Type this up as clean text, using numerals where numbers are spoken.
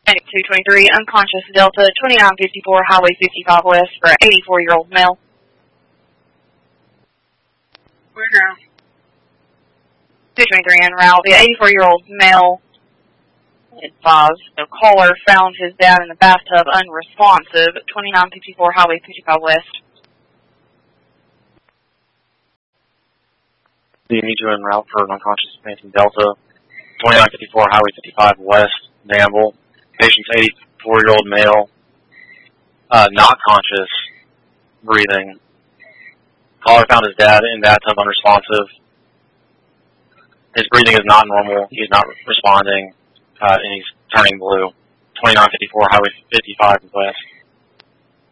223, unconscious Delta, 2954, Highway 55 West for an 84-year-old male. Where now? 223 en route. The 84-year-old male advised the caller found his dad in the bathtub unresponsive, 2954 Highway 55 West. Do you need to en route for an unconscious patient Delta, 2954 Highway 55 West, Danville. Patient's 84-year-old male, not conscious, breathing. Caller found his dad in bathtub unresponsive. His breathing is not normal. He's not responding, and he's turning blue. 2954 Highway 55 West.